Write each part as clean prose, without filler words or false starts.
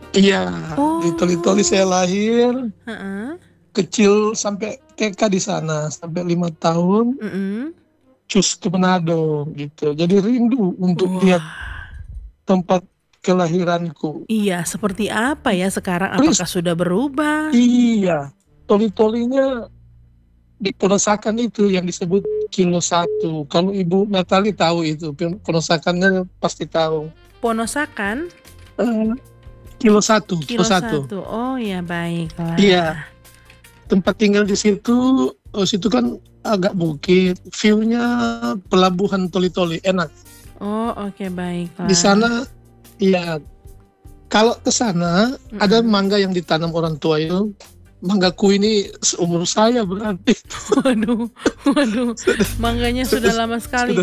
Iya, di Toli-Toli Oh, saya lahir, heeh, kecil sampai TK di sana, sampai 5 tahun, mhm. cus ke Manado gitu. Jadi rindu untuk lihat Wah, tempat kelahiranku. iya seperti apa ya sekarang? Please, Apakah sudah berubah? iya, Toli-Tolinya di Perosakan itu yang disebut Kilo 1. Kalau Ibu Natali tahu itu, Perosakannya pasti tahu. Ponosakan? Eh, Kilo 1, Kilo Kilo 1. satu. Oh ya Iya, baiklah. tempat tinggal di situ, situ kan agak bukit, view-nya pelabuhan Toli-Toli, enak. Oh oke Di sana, baiklah. ya, kalau ke sana, ada Mhm. mangga yang ditanam orang tua itu, manggaku ini seumur saya berarti. Waduh, waduh, Sudah, mangganya sudah sudah, lama sekali. sudah.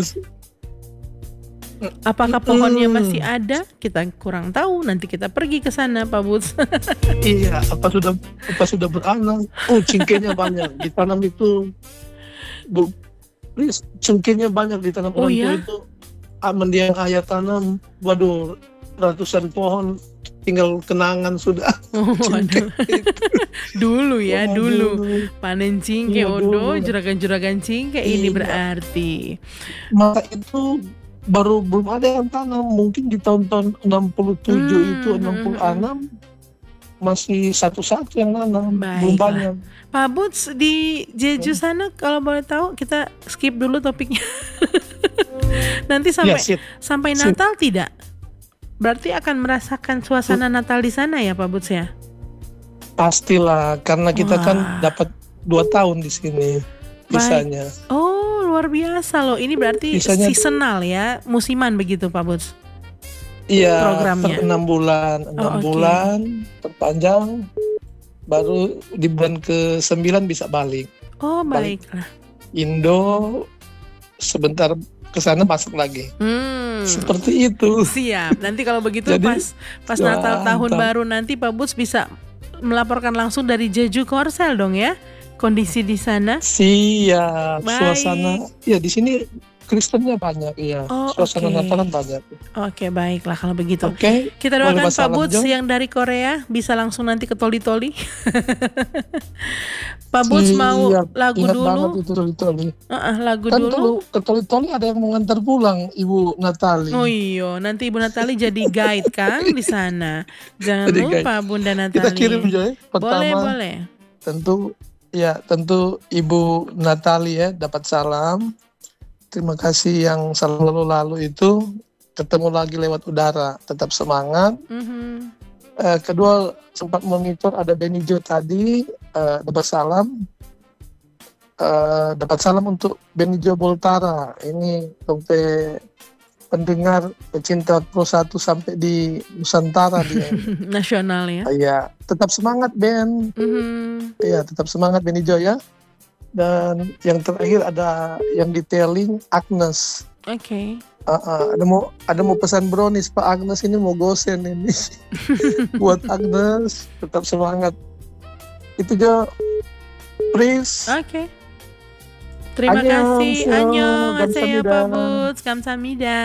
Apakah pohonnya masih Mm-mm. ada? Kita kurang tahu. Nanti kita pergi ke sana, Pak Buts. Iya, apa sudah beranak? Oh, cengkehnya banyak ditanam itu. Bu, please, cengkehnya banyak ditanam Oh orang tua ya? itu. Aman dia yang ayah tanam. Waduh, ratusan pohon. Tinggal kenangan sudah. Oh, Cengkeh waduh. itu. Dulu ya, dulu. Waduh, Panen cingke, iya dulu. odo, juragan-juragan cingke ini Iya, berarti. maka itu baru belum ada yang tanam. Mungkin di tahun-tahun 67 itu, Hmm, hmm, hmm, hmm. 66 masih satu-satu yang nanam, belum Baiklah. banyak. Pak Buts di Jeju sana kalau boleh tahu kita skip dulu topiknya. Nanti Ya, sampai sip, sampai sip. Natal tidak? Berarti akan merasakan suasana Natal di sana ya, Pak Buts ya? Pastilah, karena kita kan Wah, dapat 2 tahun di sini baik. visanya. Oh, luar biasa loh. Ini berarti Visanya, seasonal ya, musiman begitu, Pak Buts, iya, per programnya. 6 bulan, enam Oh, oke. bulan perpanjang, baru di bulan ke-9 bisa balik. Oh, Balik baiklah. Indo, sebentar ke sana masuk lagi. Hmm, Seperti itu. siap. Nanti kalau begitu Jadi, pas pas Natal tahun mantap. baru nanti Pak Buts bisa melaporkan langsung dari Jeju Korsel dong ya. Kondisi di sana. Siap, suasana. Baik. Ya, di sini Kristennya banyak, iya. Oh, Suasana oke. Natalan banyak. Oke, baiklah kalau begitu. Oke, Kita boleh doakan Pak wassalam, Buts Jo? yang dari Korea bisa langsung nanti ke Toli-Toli. Pak Buts mau Siap, lagu ingat banget dulu? itu Toli-Toli. Lagu Kan dulu. kalau ke Toli-Toli ada yang mengantar pulang Ibu Natali. Oh iya, nanti Ibu Natali jadi guide kan di sana. Jangan Jadi guys, lupa Bunda kita kirim Natali. Joy. Boleh, Pertama, boleh. tentu ya, tentu Ibu Natali ya dapat salam. Terima kasih yang selalu lalu itu ketemu lagi lewat udara. Tetap semangat. Mhm. Kedua, sempat monitor ada Benijo tadi, dapat salam. Dapat salam untuk Benijo Boltara. Ini sampai pendengar pecinta Pro 1 sampai di Nusantara dia. Nasional ya. Ya, tetap semangat Ben. Mhm. Ya, tetap semangat Benijo ya. Dan yang terakhir ada yang detailing Agnes. Oke. Ada mau pesan brownies Pak Agnes, ini mau gosen ini. Buat Agnes, tetap semangat. Itu Jo, please. Oke. Terima kasih. Annyeonghaseyo, Annyeonghaseyo 감사합니다. Pak Buts. Kamsahamnida.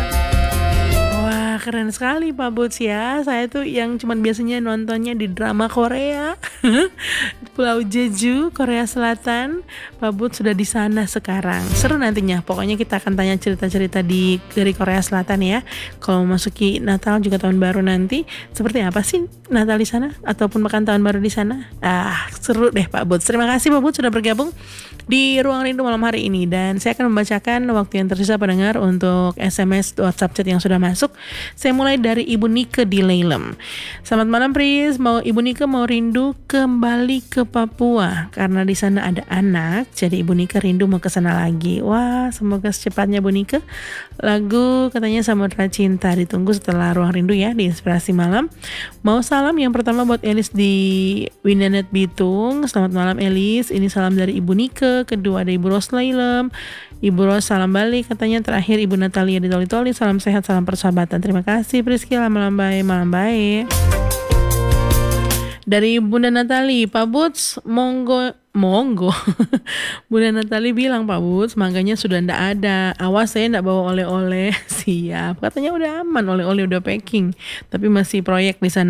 Wah, keren sekali Pak Buts ya. Saya tuh yang cuman biasanya nontonnya di drama Korea. Pulau Jeju, Korea Selatan. Pak Buts sudah di sana sekarang. Seru nantinya. Pokoknya kita akan tanya cerita-cerita dari Korea Selatan ya. Kalau memasuki Natal juga tahun baru nanti, seperti apa sih Natal di sana ataupun makan tahun baru di sana? Seru deh Pak Buts. Terima kasih Pak Buts sudah bergabung di Ruang Rindu malam hari ini, dan saya akan membacakan waktu yang tersisa pendengar untuk SMS WhatsApp chat yang sudah masuk. Saya mulai dari Ibu Nike di Leilem. Selamat malam Pris, Ibu Nike mau rindu kembali ke Papua karena di sana ada anak, jadi Ibu Nike rindu mau ke sana lagi. Wah, semoga secepatnya Bu Nike. Lagu katanya Samudra Cinta ditunggu setelah Ruang Rindu ya di Inspirasi Malam. Mau salam yang pertama buat Elis di Windanet Bitung. Selamat malam Elis, ini salam dari Ibu Nike. Kedua ada Ibu Ros Leilem. Ibu Ros salam balik katanya. Terakhir Ibu Natalia di Toli-Toli, salam sehat, salam persahabatan. Terima kasih Priscila, malam baik, malam baik. Dari Bunda Natali, Pak Buts, monggo. Bunda Natali bilang Pak Buts, mangganya sudah ndak ada. Awas saya ndak bawa oleh-oleh. Siap, katanya udah aman, oleh-oleh udah packing. Tapi masih proyek di sana.